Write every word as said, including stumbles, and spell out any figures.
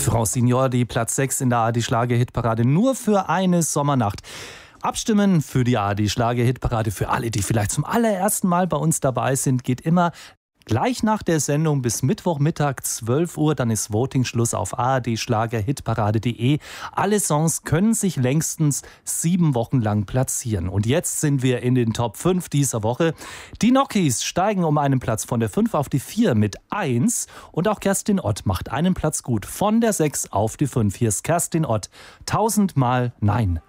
Frau Signor, Platz sechs in der A R D-Schlager-Hitparade nur für eine Sommernacht. Abstimmen für die A R D-Schlager-Hitparade für alle, die vielleicht zum allerersten Mal bei uns dabei sind, geht immer gleich nach der Sendung bis Mittwochmittag zwölf Uhr. Dann ist Voting-Schluss auf a r d schlager hitparade punkt de. Alle Songs können sich längstens sieben Wochen lang platzieren. Und jetzt sind wir in den Top fünf dieser Woche. Die Nockies steigen um einen Platz von der fünf auf die vier mit eins. Und auch Kerstin Ott macht einen Platz gut von der sechs auf die fünf. Hier ist Kerstin Ott. Tausendmal Nein.